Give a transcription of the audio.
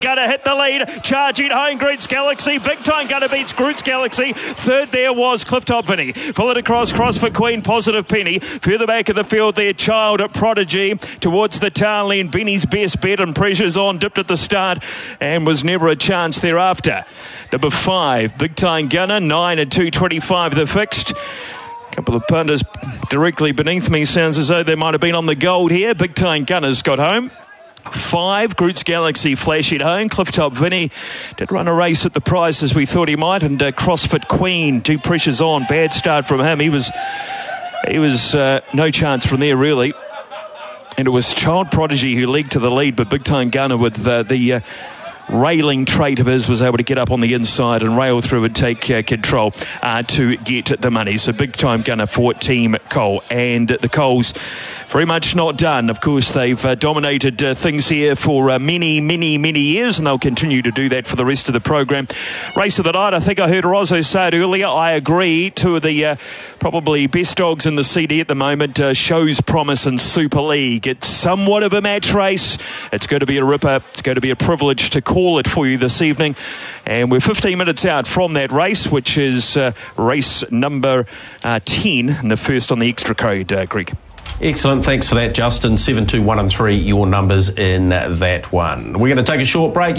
Gonna hit the lead, charging home, Groots Galaxy. Big Time Gunner beats Groots Galaxy. Third there was Clifftop Vinny. Followed across CrossFit Queen, Positive Penny. Further back of the field there, Child Prodigy. Towards the tail end, Benny's Best Bet and Pressure's On. Dipped at the start and was never a chance thereafter. Number 5, Big Time Gunner. 9 and 2.25 the fixed. Couple of punters directly beneath me. Sounds as though they might have been on the gold here. Big Time Gunners got home. 5, Groots Galaxy flash it home. Clifftop Vinny did run a race at the price as we thought he might, and CrossFit Queen, 2 Pressures On. Bad start from him. He was no chance from there really, and it was Child Prodigy who leaked to the lead, but Big Time Gunner with the railing trait of his was able to get up on the inside and rail through and take control to get the money. So Big Time Gunner for Team Cole, and the Coles very much not done. Of course, they've dominated things here for many years, and they'll continue to do that for the rest of the program. Race of the night, I think I heard Rozzo say it earlier. I agree. 2 of the probably best dogs in the CD at the moment, Shows Promise and Super League. It's somewhat of a match race. It's going to be a ripper. It's going to be a privilege to call it for you this evening. And we're 15 minutes out from that race, which is race number 10, and the first on the extra code, Greg. Excellent, thanks for that, Justin. 7, 2, 1 and 3, your numbers in that one. We're going to take a short break.